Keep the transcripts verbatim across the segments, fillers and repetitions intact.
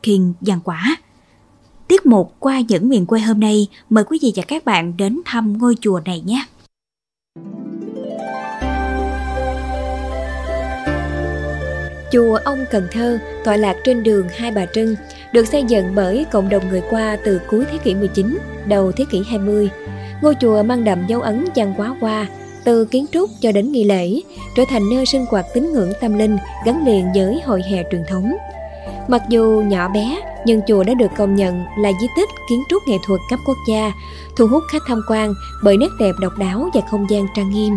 King Văn Quả. Tiết mục Qua những miền quê hôm nay mời quý vị và các bạn đến thăm ngôi chùa này nhé. Chùa Ông Cần Thơ tọa lạc trên đường Hai Bà Trưng, được xây dựng bởi cộng đồng người Hoa từ cuối thế kỷ mười chín, đầu thế kỷ hai mươi. Ngôi chùa mang đậm dấu ấn văn hóa Hoa, từ kiến trúc cho đến nghi lễ, trở thành nơi sinh hoạt tín ngưỡng tâm linh gắn liền với hội hè truyền thống. Mặc dù nhỏ bé, nhưng chùa đã được công nhận là di tích kiến trúc nghệ thuật cấp quốc gia, thu hút khách tham quan bởi nét đẹp độc đáo và không gian trang nghiêm.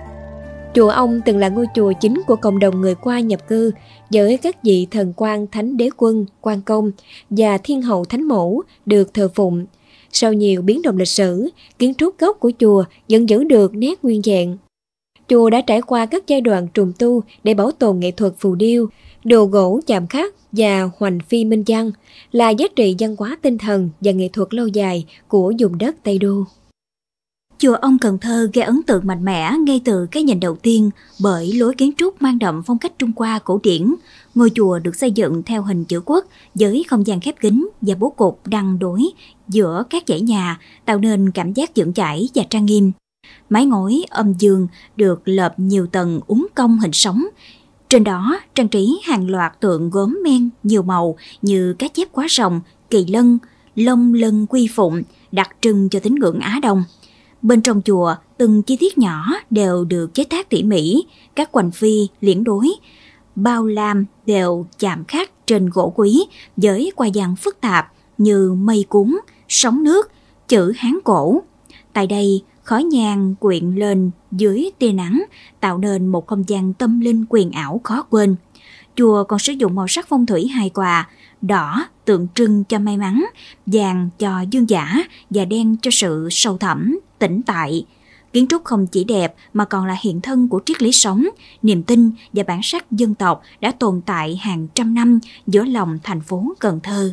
Chùa Ông từng là ngôi chùa chính của cộng đồng người Hoa nhập cư, với các vị thần quan Thánh Đế Quân, Quan Công và Thiên Hậu Thánh Mẫu được thờ phụng. Sau nhiều biến động lịch sử, kiến trúc gốc của chùa vẫn giữ được nét nguyên vẹn. Chùa đã trải qua các giai đoạn trùng tu để bảo tồn nghệ thuật phù điêu, đồ gỗ chạm khắc và hoành phi minh văn, là giá trị văn hóa tinh thần và nghệ thuật lâu dài của vùng đất Tây Đô. Chùa Ông Cần Thơ gây ấn tượng mạnh mẽ ngay từ cái nhìn đầu tiên bởi lối kiến trúc mang đậm phong cách Trung Hoa cổ điển. Ngôi chùa được xây dựng theo hình chữ quốc với không gian khép kín và bố cục đăng đối giữa các dãy nhà, tạo nên cảm giác vững chãi và trang nghiêm. Mái ngói âm dương được lợp nhiều tầng uốn cong hình sóng. Trên đó trang trí hàng loạt tượng gốm men nhiều màu như cá chép quá rồng, kỳ lân, long lân quy phụng, đặc trưng cho tín ngưỡng Á Đông. Bên trong chùa, từng chi tiết nhỏ đều được chế tác tỉ mỉ, các hoành phi, liễn đối, bao lam đều chạm khắc trên gỗ quý với hoa văn phức tạp như mây cuốn, sóng nước, chữ Hán cổ. Tại đây, khói nhang quyện lên dưới tia nắng, tạo nên một không gian tâm linh quyền ảo khó quên. Chùa còn sử dụng màu sắc phong thủy hài hòa, đỏ tượng trưng cho may mắn, vàng cho dương giả và đen cho sự sâu thẳm, tĩnh tại. Kiến trúc không chỉ đẹp mà còn là hiện thân của triết lý sống, niềm tin và bản sắc dân tộc đã tồn tại hàng trăm năm giữa lòng thành phố Cần Thơ.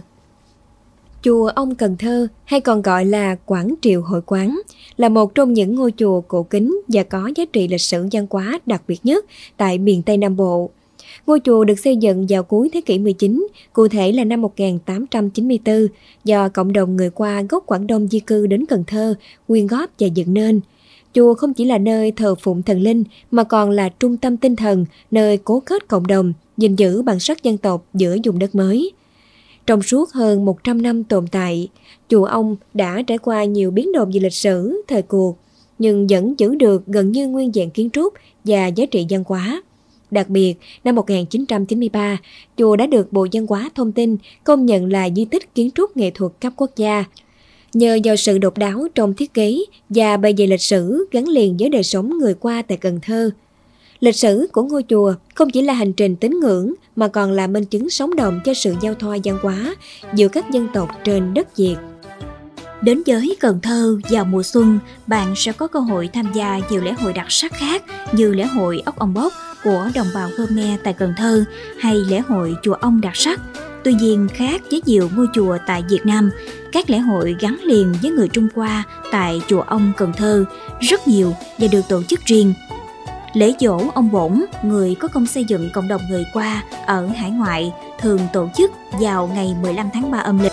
Chùa Ông Cần Thơ, hay còn gọi là Quảng Triều Hội Quán, là một trong những ngôi chùa cổ kính và có giá trị lịch sử văn hóa đặc biệt nhất tại miền Tây Nam Bộ. Ngôi chùa được xây dựng vào cuối thế kỷ mười chín, cụ thể là năm một nghìn tám trăm chín mươi tư, do cộng đồng người Hoa gốc Quảng Đông di cư đến Cần Thơ, quyên góp và dựng nên. Chùa không chỉ là nơi thờ phụng thần linh, mà còn là trung tâm tinh thần, nơi cố kết cộng đồng, gìn giữ bản sắc dân tộc giữa vùng đất mới. Trong suốt hơn một trăm năm tồn tại, chùa Ông đã trải qua nhiều biến động về lịch sử, thời cuộc, nhưng vẫn giữ được gần như nguyên vẹn kiến trúc và giá trị văn hóa. Đặc biệt, năm một nghìn chín trăm chín mươi ba, chùa đã được Bộ Văn hóa Thông tin công nhận là di tích kiến trúc nghệ thuật cấp quốc gia. Nhờ vào sự độc đáo trong thiết kế và bề dày lịch sử gắn liền với đời sống người Hoa tại Cần Thơ. Lịch sử của ngôi chùa không chỉ là hành trình tín ngưỡng mà còn là minh chứng sống động cho sự giao thoa văn hóa giữa các dân tộc trên đất Việt. Đến với Cần Thơ vào mùa xuân, bạn sẽ có cơ hội tham gia nhiều lễ hội đặc sắc khác như lễ hội ốc ông bốc của đồng bào Khmer tại Cần Thơ hay lễ hội chùa Ông đặc sắc. Tuy nhiên, khác với nhiều ngôi chùa tại Việt Nam, các lễ hội gắn liền với người Trung Hoa tại chùa Ông Cần Thơ rất nhiều và được tổ chức riêng. Lễ dỗ ông Bổn, người có công xây dựng cộng đồng người Hoa ở hải ngoại, thường tổ chức vào ngày mười lăm tháng ba âm lịch.